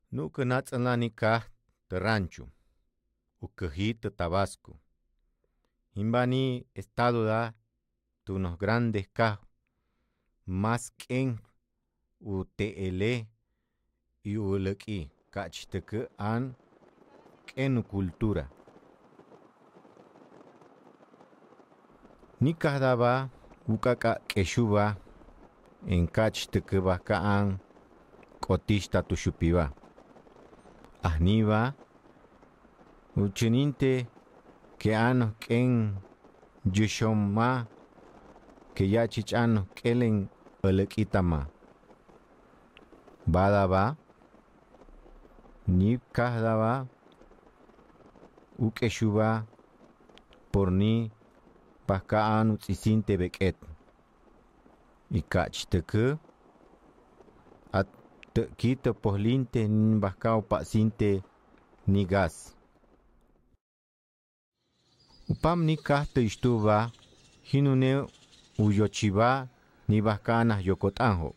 Nuca natzalanica de rancho, ucajita Tabasco. Imbani estado da tunos grandes cajos, más que UTL y uleki, cachteke an ken cultura. Ni kadaba ukaka keshuba en cachteke bakaan kotista tushupiba. Ahniba uchininte que ano ken yushoma que ya chichano kelen elekitama. Badaba ni kahdaba ukeshuba por ni pakaan utsisinte beket. Y cachteke at kita pohlinte ni bakao pasinte ni gas. Upam ni kahte istuba hinune uyochiba ni bakana yokotanjo.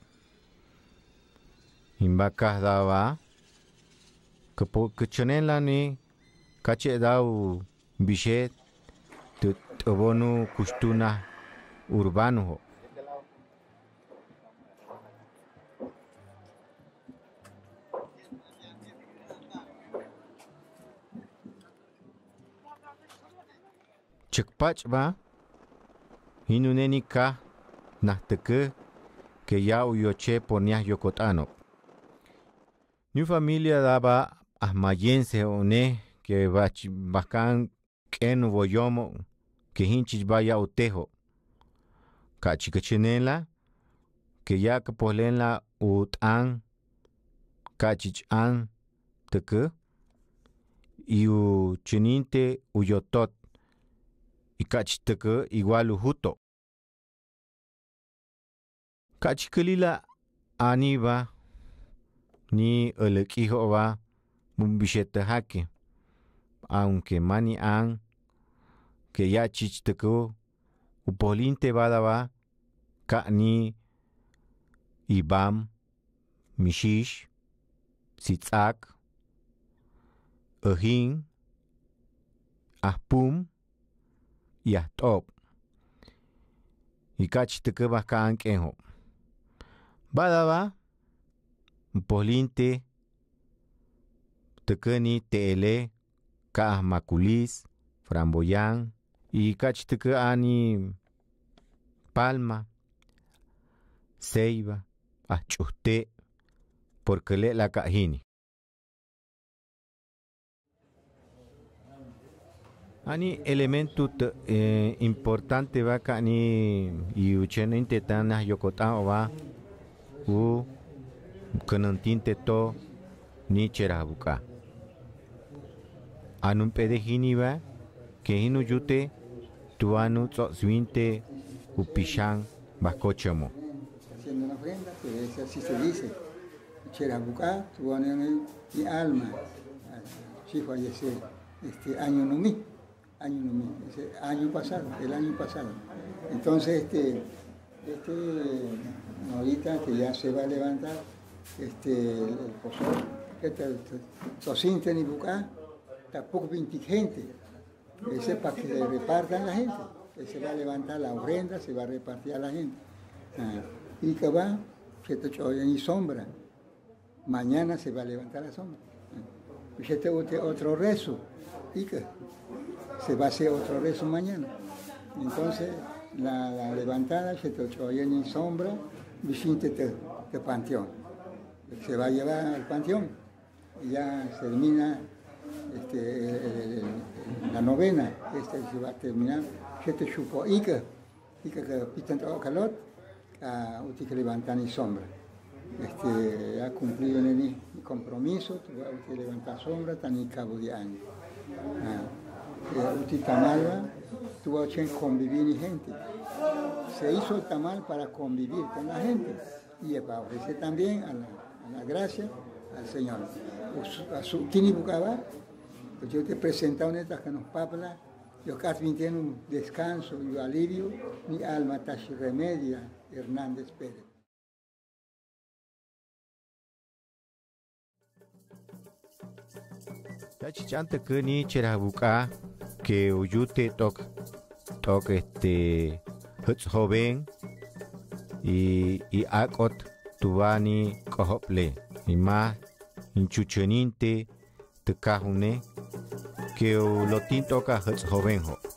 Imbakah daba kechonela ni kache dau bishet tobonu kustuna urbano. Chekpach ba hinuneni ka nahteke que ya uyoche ponias yokotano. Ni familia daba ahmayense one que bakan ken boyomo que hinchich vaya utejo. Kachikachenela que ya que polenla utan kachich an teke y u chininte uyotot y kachiteke igual ujuto. Kachikelila aniba ni elekijo va bumbishete hake aunque mani an que ya chichteko upoliente badaba ka ni ibam mishish sitzak ahin ahpum y ahtop y kachichteke baka ankenjo badaba upoliente tekeni tele ka maculis framboyan y cachteke ani palma ceiba achuste porque le la cajini ani elemento importante va ni y ucheninte tana yokotao va u kanantinte to ni cherabuka anun pedejini va que hinu yute tuanu tzosvinte upishan bacochamo. Haciendo una ofrenda, que así se dice. Cherabuka, tuanu mi alma. Sí falleció año numí, ese año pasado, el año pasado. Entonces ahorita que ya se va a levantar el pozol, Sosinte ni Bucá, tampoco 20 gente. Ese es para que se repartan la gente. Se va a levantar la ofrenda, se va a repartir a la gente. Y que va, se te echó en sombra. Mañana se va a levantar la sombra. Y se te otro rezo. Y que se va a hacer otro rezo mañana. Entonces, la levantada se te echó en sombra, visite de panteón. Se va a llevar al panteón. Y ya se termina la novena, se va a terminar. Se te chupó y que pitan todo calor, usted que levantan en sombra. Ha cumplido mi compromiso, usted levantar sombra, tan en cabo de año. Usted tamal, tuvo que convivir con gente. Se hizo el tamal para convivir con la gente y para ofrecer también a la gracia al Señor. A su tinibucaba, yo te presentaba estas que nos papla. Yo casi tengo un descanso y alivio, mi alma está remedia, Hernández Pérez. Ya chichante que ni chera buka que uyute tok huts joven y akot tubani kohople y más inchucheninte te cajune que lo tinto ka huts joven ho.